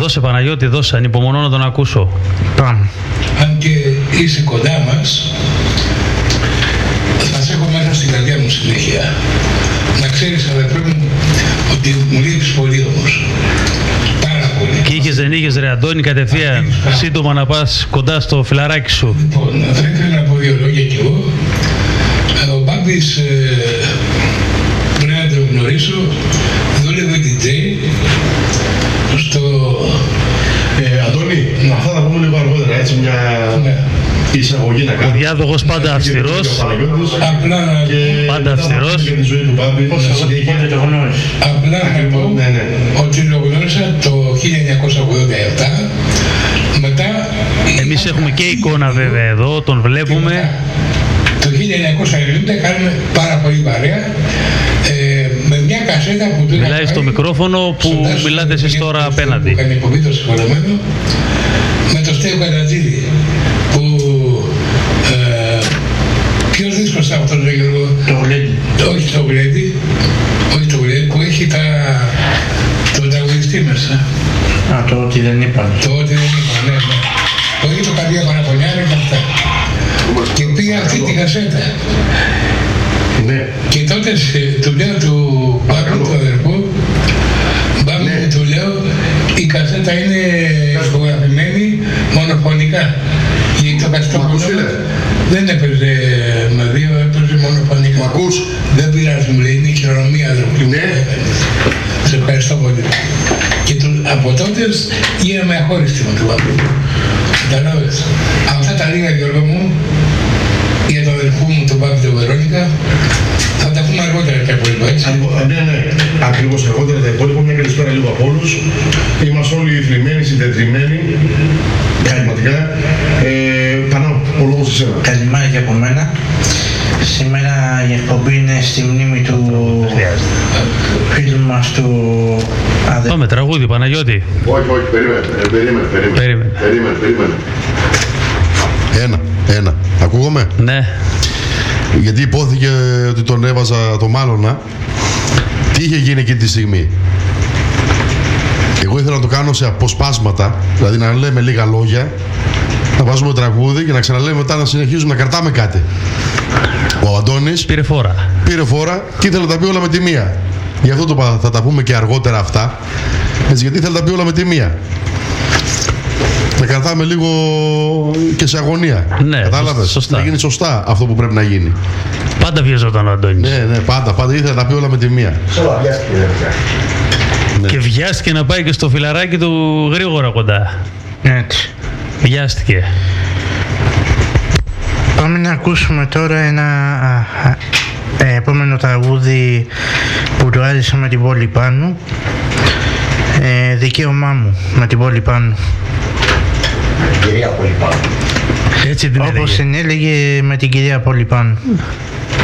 Δώσε Παναγιώτη, δώσε, ανυπομονώ να τον ακούσω. Πάμε. Αν και είσαι κοντά μας, θα σε έχω μέσα στην καρδιά μου συνέχεια. Να ξέρεις, αδερφέ μου, ότι μου λείπεις πολύ όμως. Πάρα πολύ. Και είχες δεν είχες, ρε Αντώνη, κατευθείαν σύντομα να πας κοντά στο φιλαράκι σου. Λοιπόν, θα ήθελα να πω δύο λόγια κι εγώ. Ο Μπάμπης, πριν να τον γνωρίσω, δούλευε DJ στο... Αντώνη, αυτά θα πούμε λίγο αργότερα, έτσι μια εισαγωγή να κάνουμε. Ο διάδοχος πάντα αυστηρός. Απλά να πάντα αυστηρός. Για τη ζωή του Μπάμπη, πώς σας διηγείται το γνώρισε. Απλά να πω ότι το γνώρισα το 1987, μετά... Εμείς έχουμε και εικόνα βέβαια εδώ, τον βλέπουμε. Το 1990 κάνουμε πάρα πολύ παρέα με μια κασέτα που του μιλάει στο μικρόφωνο που μιλάτε εσείς τώρα απέναντι. Που κάνει υποβεί το συγχωρεμένο με το Στέο Κατατζίδη που ποιος δίσκος αυτός ο Γιώργο? Το Γουλέντι. Όχι το Γουλέντι, όχι το Γουλέντι που έχει τον τραγουδιστή μέσα. Α, το ότι δεν είπαν. Το ότι δεν είπαν, ναι. Το έχει το Καρδιά Παραπονιάρα και αυτά. Και πήγα αυτή τη κασέτα. Ναι. Και τότε του λέω του Μπάμπη, του αδερφού, Μπάμπη, του λέω, η κασέτα είναι ηχογραφημένη μονοφωνικά. Γιατί το καστόφωνο δεν έπαιζε με δύο, έπαιζε μονοφωνικά. Μ' ακούς? Δεν πειράζει, μου λέει, είναι η χειρονομία, αδερφή μου. Ναι. Σε ευχαριστώ πολύ. Και από τότε γίναμε αχώριστοι με τον Μπάμπη. Καταλάβες. Αυτά τα λίγα, Γιώργο μου, για τον αδερφού μου, τον Μπάμπη, τον Βερόνικα, θα τα πούμε αργότερα τα υπόλοιπα, έτσι. Ναι, ακριβώς αργότερα τα υπόλοιπα. Μια καλησπέρα λίγο από όλους. Είμαστε όλοι θλιμμένοι, συντετριμένοι. Πραγματικά. Πανώ, ο λόγος σε εσένα. Καλημέρα και από μένα. Σήμερα η εκπομπή είναι στη μνήμη του φίλου μας του αδερφού. Πάμε, τραγούδι, Παναγιώτη. Όχι, περίμενε. Ένα. Ακούγομαι? Ναι. Γιατί υπόθηκε ότι τον έβαζα το Μάλωνα. Τι είχε γίνει εκείνη τη στιγμή? Εγώ ήθελα να το κάνω σε αποσπάσματα, δηλαδή να λέμε λίγα λόγια, να βάζουμε τραγούδι και να ξαναλέμε μετά να συνεχίζουμε να κρατάμε κάτι. Ο Αντώνης πήρε φόρα και ήθελε να τα πει όλα με τη μία. Γι' αυτό θα τα πούμε και αργότερα αυτά. Έτσι, γιατί ήθελε να τα πει όλα με τη μία. Να κρατάμε λίγο και σε αγωνία. Ναι, κατάλαβες? σωστά. Να γίνει σωστά αυτό που πρέπει να γίνει. Πάντα βιαζόταν ο Αντώνης. Ναι, πάντα ήθελε να τα πει όλα με τη μία. Ναι. Και βιάστηκε να πάει και στο φιλαράκι του γρήγορα κοντά. Έτσι. Βιάστηκε. Πάμε να ακούσουμε τώρα ένα επόμενο τραγούδι που το άρεσε με την Πόλη Πάνου. Δικαίωμά μου με την Πόλη Πάνου. Κυρία Πόλη Πάνου. Έτσι την όπως την έλεγε με την κυρία Πόλη Πάνου.